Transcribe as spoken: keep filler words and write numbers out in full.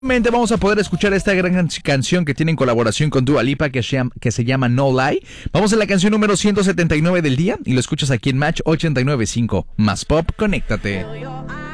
Vamos a poder escuchar esta gran can- canción que tiene en colaboración con Dua Lipa que se, llama, que se llama No Lie. Vamos a la canción número ciento setenta y nueve del día y lo escuchas aquí en Match ochenta y nueve punto cinco. Más pop, conéctate.